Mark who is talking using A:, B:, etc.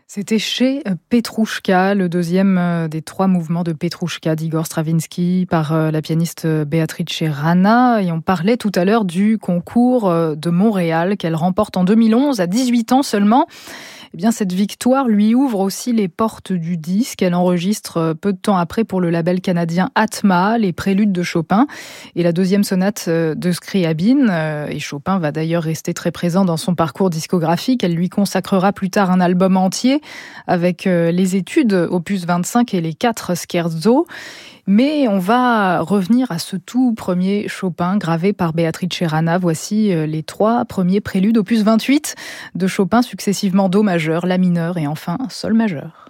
A: C'était chez Petrouchka, le deuxième des 3 mouvements de Petrouchka d'Igor Stravinsky par la pianiste Beatrice Rana. Et on parlait tout à l'heure du concours de Montréal qu'elle remporte en 2011, à 18 ans seulement. Eh bien, cette victoire lui ouvre aussi les portes du disque. Elle enregistre peu de temps après pour le label canadien Atma, les préludes de Chopin et la deuxième sonate de Scriabine. Et Chopin va d'ailleurs rester très présent dans son parcours discographique. Elle lui consacrera plus tard un album entier avec les études opus 25 et les 4 scherzo. Mais on va revenir à ce tout premier Chopin gravé par Beatrice Rana. Voici les 3 premiers préludes opus 28 de Chopin, successivement Do majeur, La mineur et enfin Sol majeur.